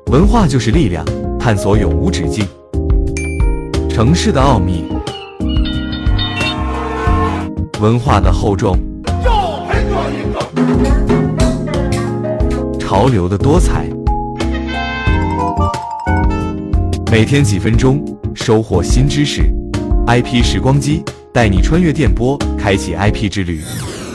文化就是力量，探索永无止境。城市的奥秘，文化的厚重，潮流的多彩。每天几分钟，收获新知识。IP 时光机带你穿越电波，开启 IP 之旅。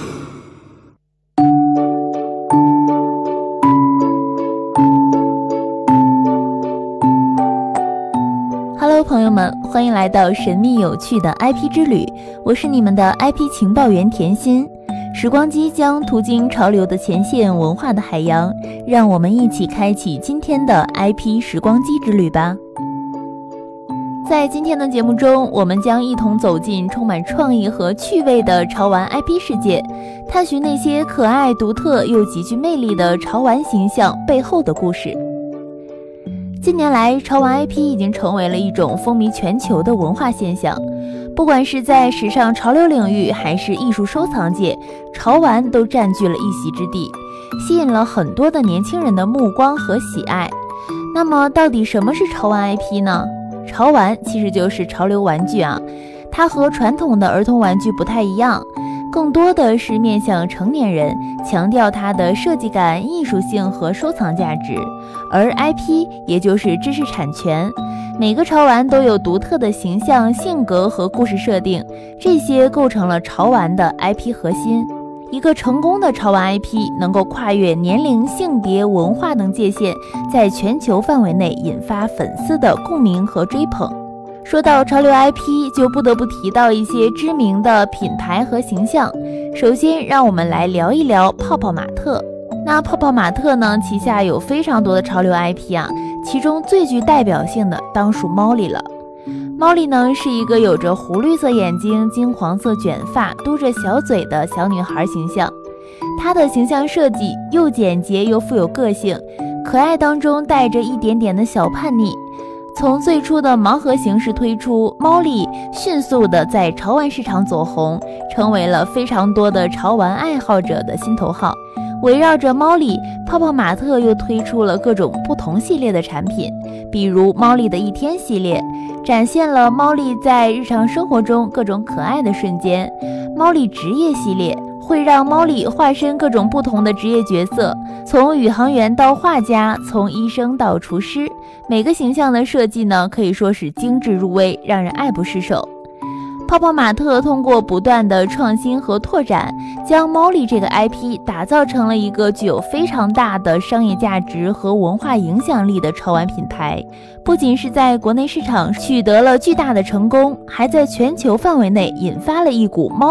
Hello， 朋友们，欢迎来到神秘有趣的 IP 之旅，我是你们的 IP 情报员甜心。时光机将途经潮流的前线，文化的海洋，让我们一起开启今天的 IP 时光机之旅吧。在今天的节目中，我们将一同走进充满创意和趣味的潮玩 IP 世界，探寻那些可爱、独特又极具魅力的潮玩形象背后的故事。近年来，潮玩 IP 已经成为了一种风靡全球的文化现象，不管是在时尚潮流领域，还是艺术收藏界，潮玩都占据了一席之地，吸引了很多的年轻人的目光和喜爱。那么，到底什么是潮玩 IP 呢？潮玩其实就是潮流玩具啊，它和传统的儿童玩具不太一样，更多的是面向成年人，强调它的设计感、艺术性和收藏价值。而 IP 也就是知识产权，每个潮玩都有独特的形象、性格和故事设定，这些构成了潮玩的 IP 核心。一个成功的潮玩 IP 能够跨越年龄、性别、文化等界限，在全球范围内引发粉丝的共鸣和追捧。说到潮流 IP， 就不得不提到一些知名的品牌和形象。首先，让我们来聊一聊泡泡玛特。那泡泡玛特呢，旗下有非常多的潮流 IP 啊，其中最具代表性的当属猫莉了。猫莉呢，是一个有着湖绿色眼睛、金黄色卷发、嘟着小嘴的小女孩形象。她的形象设计又简洁又富有个性，可爱当中带着一点点的小叛逆。从最初的盲盒形式推出，猫莉迅速的在潮玩市场走红，成为了非常多的潮玩爱好者的心头好。围绕着猫莉，泡泡玛特又推出了各种不同系列的产品，比如猫莉的一天系列，展现了猫莉在日常生活中各种可爱的瞬间；猫莉职业系列会让猫莉化身各种不同的职业角色，从宇航员到画家，从医生到厨师，每个形象的设计呢，可以说是精致入微，让人爱不释手。泡泡玛特通过不断的创新和拓展，将猫莉这个 IP 打造成了一个具有非常大的商业价值和文化影响力的潮玩品牌。不仅是在国内市场取得了巨大的成功，还在全球范围内引发了一股猫